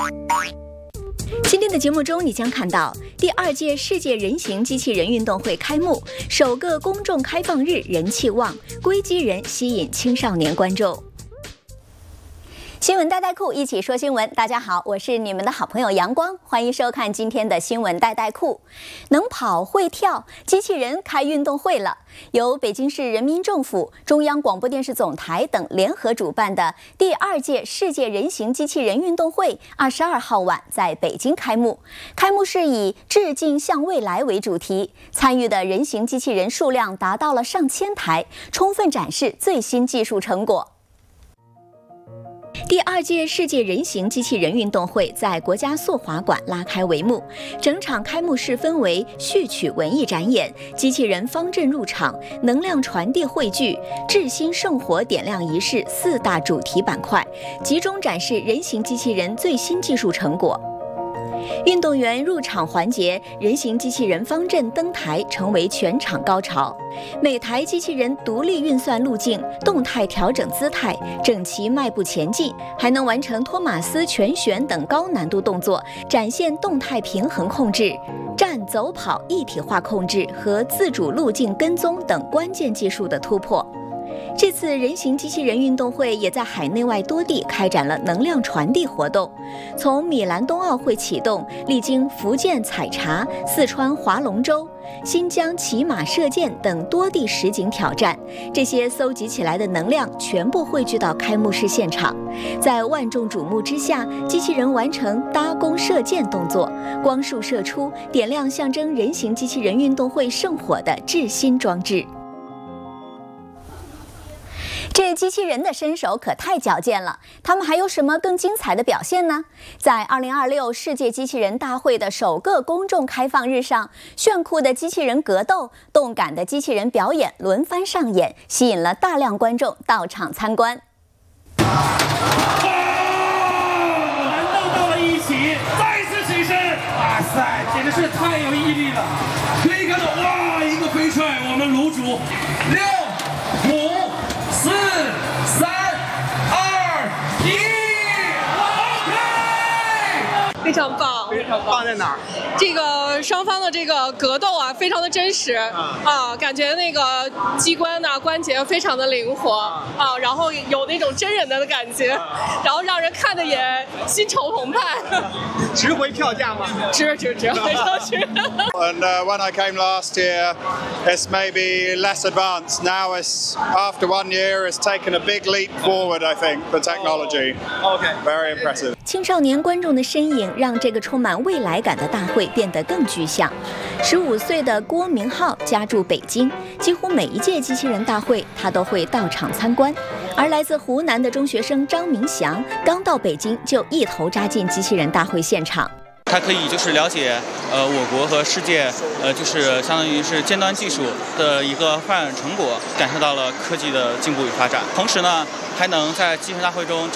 今天的节目中，你将看到第2届世界人形机器人运动会开幕，首个公众开放日人气旺，硅基人吸引青少年观众。新闻带带库，一起说新闻。大家好，我是你们的好朋友阳光，欢迎收看今天的新闻带带库。能跑会跳，机器人开运动会了。由北京市人民政府、中央广播电视总台等联合主办的第2届世界人形机器人运动会22号晚在北京开幕。开幕式以“致敬向未来”为主题，参与的人形机器人数量达到了上千台，充分展示最新技术成果。第2届世界人形机器人运动会在国家速滑馆拉开帷幕，整场开幕式分为序曲文艺展演、机器人方阵入场、能量传递汇聚、致新圣火点亮仪式4大主题板块，集中展示人形机器人最新技术成果。运动员入场环节，人形机器人方阵登台成为全场高潮。每台机器人独立运算路径，动态调整姿态，整齐迈步前进，还能完成托马斯全旋等高难度动作，展现动态平衡控制、站走跑一体化控制和自主路径跟踪等关键技术的突破。这次人形机器人运动会也在海内外多地开展了能量传递活动，从米兰冬奥会启动，历经福建采茶、四川划龙舟、新疆骑马射箭等多地实景挑战，这些搜集起来的能量全部汇聚到开幕式现场。在万众瞩目之下，机器人完成搭弓射箭动作，光束射出，点亮象征人形机器人运动会圣火的致新装置。这机器人的身手可太矫健了，他们还有什么更精彩的表现呢？在2026世界机器人大会的首个公众开放日上，炫酷的机器人格斗、动感的机器人表演轮番上演，吸引了大量观众到场参观。 难道到了一起，再次起身，哇塞，简直是太有毅力了！可以看到，哇，一个飞踹，我们卤煮6、5、4、3、2、1 ，OK， 非常棒， 非常棒在哪儿？ 这个双方的这个格斗啊，非常的真实感觉那个机关呐、关节非常的灵活然后有那种真人的感觉，然后让人看的也心潮澎湃。 值回票价吗？ 值，非常值。 And when I came last year, it's maybe less advanced. Now it's after 1 year, it's taken a big leap forward. I think the technology. Okay. Very impressive. 青少年观众的身影让这个充满未来感的大会变得更具象。15岁的郭明浩家住北京，几乎每一届机器人大会他都会到场参观。而来自湖南的中学生张明祥刚到北京就一头扎进机器人大会现场。 它可以就是了解我国和世界就是相当于是尖端技术的一个发展成果，感受到了科技的进步与发展，同时呢还能在机器人大会中